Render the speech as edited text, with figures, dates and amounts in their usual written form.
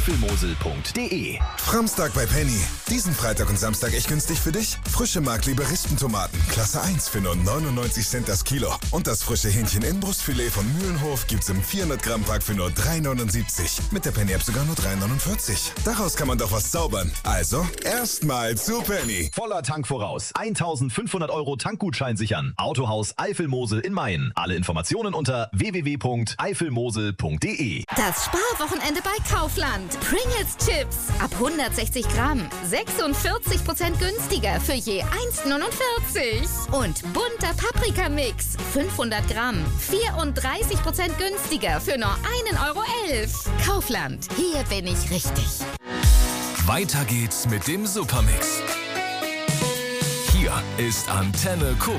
Apfelmosel.de. Framstag bei Penny. Diesen Freitag und Samstag echt günstig für dich? Frische Mark-Liberistentomaten, Klasse 1 für nur 99 Cent das Kilo. Und das frische Hähnchen-Innenbrustfilet von Mühlenhof gibt's im 400-Gramm-Pack für nur 3,79. Mit der Penny-App sogar nur 3,49. Daraus kann man doch was zaubern. Also, erstmal zu Penny. Voller Tank voraus. 1.500 € Tankgutschein sichern. Autohaus Eifelmosel in Mayen. Alle Informationen unter www.eifelmosel.de. Das Sparwochenende bei Kaufland. Pringles Chips ab 160 Gramm. 46% günstiger für je 1,49. Und bunter Paprikamix. 500 Gramm. 34% günstiger für nur 1,11 €. Kaufland. Hier bin ich richtig. Weiter geht's mit dem Supermix. Hier ist Antenne Cobra.